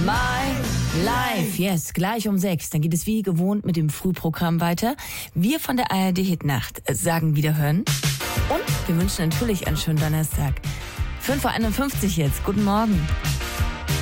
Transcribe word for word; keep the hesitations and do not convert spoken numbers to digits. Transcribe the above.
My Life. Yes, gleich um sechs. Dann geht es wie gewohnt mit dem Frühprogramm weiter. Wir von der A R D Hitnacht sagen Wiederhören. Und wir wünschen natürlich einen schönen Donnerstag. fünf Uhr einundfünfzig jetzt. Guten Morgen.